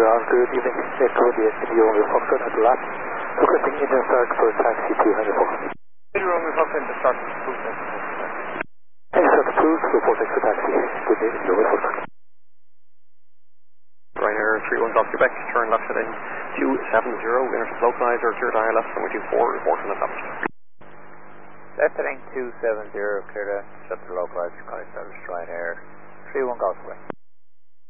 Good evening. Echo the Romeo Foxtrot at the lap. Requesting engine start for taxi to Henry Fox. Romeo Foxtrot to start approved. Engine start approved, report for taxi. Good day, Romeo Foxtrot. Ryanair 31 Golf Quebec, turn left at N270, intercept localizer, clear dial left, runway 24, report on established. Left at N270, clear to intercept localizer, contact service Ryanair 31 Golf Quebec.